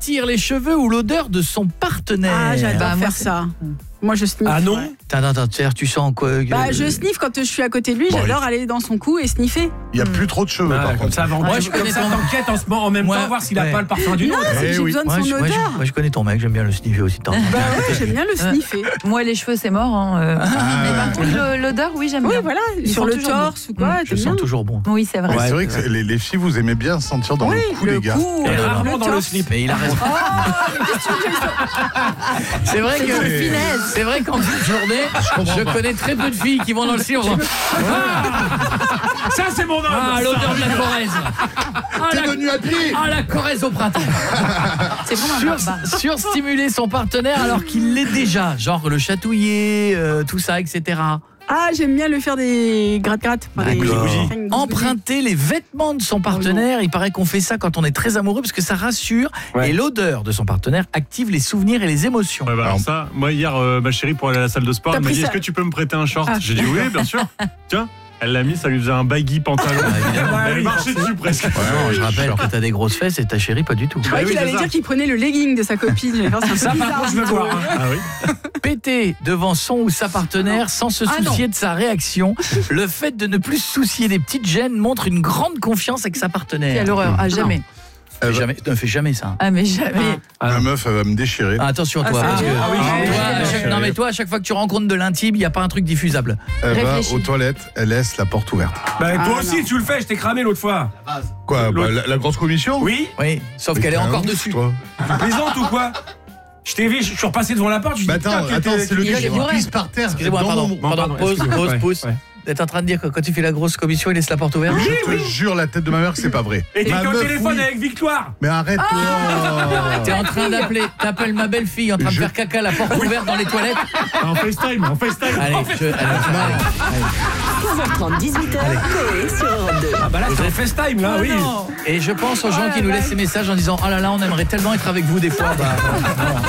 sentir les cheveux ou l'odeur de son partenaire. Ah, j'adore faire ça. Moi, je sniffe. Ah non? Attends, tu sens quoi? Je sniffe quand je suis à côté de lui. J'adore aller dans son cou et sniffer. Il n'y a plus trop de cheveux, par Comme contre. ça, Moi, je connais ton t'enquête en même temps, voir s'il a pas le parfum du Non, autre. c'est que j'ai besoin de son odeur. Moi, je connais ton mec, j'aime bien le sniffer aussi de temps en temps. Bah ouais, j'aime bien le sniffer. Moi, les cheveux, c'est mort. Hein. Mais par contre, l'odeur, oui, j'aime Oui, bien. voilà, Ils sur sont le toujours torse ou quoi, Je t'aimes bien. sens toujours bon. Oui, c'est vrai. Ouais, c'est vrai que les filles, vous aimez bien sentir dans le cou, les gars. cou, Et rarement dans le torse. slip. Mais il a raison. C'est vrai que c'est vrai qu'en fin de journée, je connais très peu de filles qui vont dans le slip. Ça, c'est mon homme. Ah, l'odeur de la Corrèze. T'es venu à pied. Ah, la Corrèze au printemps. C'est vraiment un barbare. Surstimuler son partenaire alors qu'il l'est déjà, genre le chatouiller, tout ça, etc. Ah, j'aime bien le faire des gratte-gratte. D'accord. Des Emprunter les vêtements de son partenaire, il paraît qu'on fait ça quand on est très amoureux parce que ça rassure, et l'odeur de son partenaire active les souvenirs et les émotions. Ouais, bah alors ça, moi hier, ma chérie pour aller à la salle de sport, T'as elle m'a pris dit ça est-ce que tu peux me prêter un short? J'ai dit oui, bien sûr. Tiens, elle l'a mis, ça lui faisait un baggy pantalon. évidemment. Elle marchait dessus presque. Ouais, non, je rappelle que t'as des grosses fesses et ta chérie pas du tout. Je croyais qu'il allait dire qu'il prenait le legging de sa copine. Ça, par contre, je veux voir. Ah oui. Péter devant son ou sa partenaire sans se soucier de sa réaction. Le fait de ne plus se soucier des petites gênes montre une grande confiance avec sa partenaire. Quelle horreur. Ah, jamais. Ne fais jamais ça. Ah, mais jamais. Ma meuf, elle va me déchirer. Ah, attention toi. Parce que, non mais toi, à chaque fois que tu rencontres de l'intime, il n'y a pas un truc diffusable. Elle va Réfléchis. aux toilettes, elle laisse la porte ouverte. Bah, toi aussi, tu le fais, je t'ai cramé l'autre fois. Quoi, la grosse commission? Oui? Oui, sauf qu'elle est encore dessus. Toi. Tu plaisantes ou quoi? Je t'ai vu, je suis repassé devant la porte, je dis Bah attends, c'est le gars qui bourré. pisse par terre. Excusez-moi, Dans pardon, mon- pause, excuse-moi. pause. Ouais. T'es en train de dire que quand tu fais la grosse commission, il laisse la porte ouverte? Je te jure, la tête de ma mère, que c'est pas vrai. Et t'es Ma au meuf, téléphone oui. avec Victoire. Mais arrête-toi. T'es en train d'appeler, t'appelles ma belle-fille en train de faire caca, la porte ouverte dans les toilettes. En FaceTime. Allez, allez. 15h30, 18h, Coé sur Europe 2. Ah bah là, c'est le FaceTime, là, oui. Et je pense aux gens qui nous laissent ces messages en disant « Oh là là, on aimerait tellement être avec vous des fois. »